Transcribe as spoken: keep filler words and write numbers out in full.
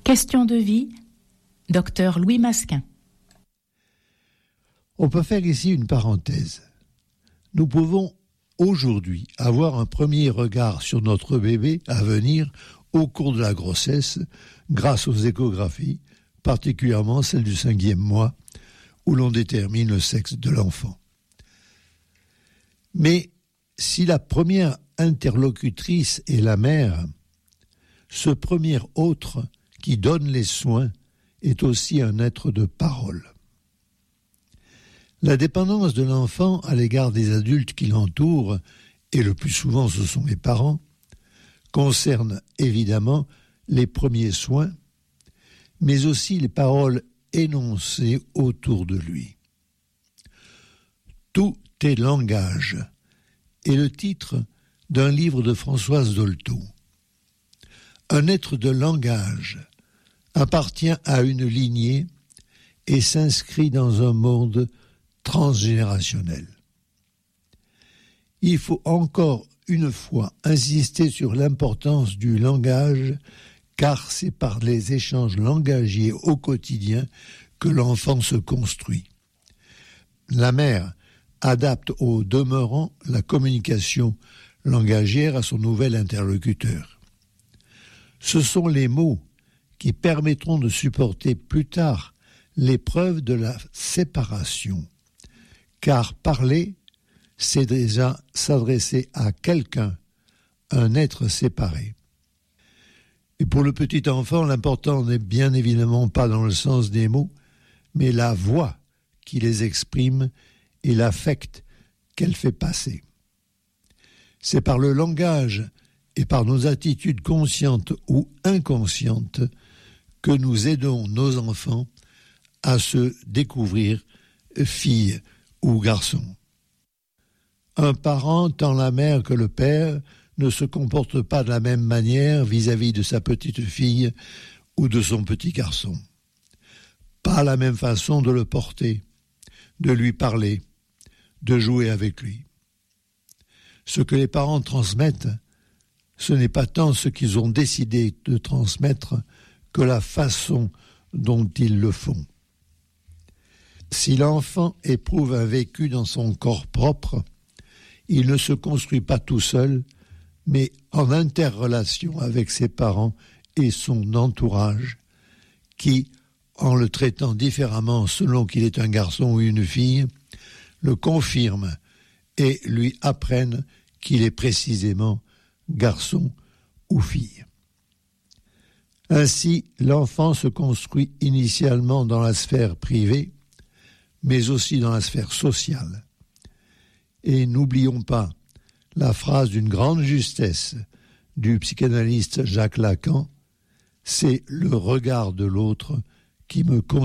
Question de vie, docteur Louis Masquin. On peut faire ici une parenthèse. Nous pouvons aujourd'hui avoir un premier regard sur notre bébé à venir au cours de la grossesse grâce aux échographies, particulièrement celle du cinquième mois, où l'on détermine le sexe de l'enfant. Mais si la première interlocutrice est la mère, ce premier autre qui donne les soins est aussi un être de parole. La dépendance de l'enfant à l'égard des adultes qui l'entourent, et le plus souvent ce sont les parents, concerne évidemment les premiers soins, mais aussi les paroles énoncées autour de lui. Tout est langage est le titre d'un livre de Françoise Dolto. Un être de langage appartient à une lignée et s'inscrit dans un monde transgénérationnel. Il faut encore une fois insister sur l'importance du langage, car c'est par les échanges langagiers au quotidien que l'enfant se construit. La mère adapte au demeurant la communication langagière à son nouvel interlocuteur. Ce sont les mots qui permettront de supporter plus tard l'épreuve de la séparation, car parler, c'est déjà s'adresser à quelqu'un, un être séparé. Et pour le petit enfant, l'important n'est bien évidemment pas dans le sens des mots, mais la voix qui les exprime et l'affect qu'elle fait passer. C'est par le langage et par nos attitudes conscientes ou inconscientes que nous aidons nos enfants à se découvrir fille ou garçon. Un parent, tant la mère que le père, ne se comporte pas de la même manière vis-à-vis de sa petite fille ou de son petit garçon. Pas la même façon de le porter, de lui parler, de jouer avec lui. Ce que les parents transmettent, ce n'est pas tant ce qu'ils ont décidé de transmettre que la façon dont ils le font. Si l'enfant éprouve un vécu dans son corps propre, il ne se construit pas tout seul, mais en interrelation avec ses parents et son entourage, qui, en le traitant différemment selon qu'il est un garçon ou une fille, le confirment et lui apprennent qu'il est précisément garçon ou fille. Ainsi, l'enfant se construit initialement dans la sphère privée, mais aussi dans la sphère sociale. Et n'oublions pas la phrase d'une grande justesse du psychanalyste Jacques Lacan, c'est le regard de l'autre qui me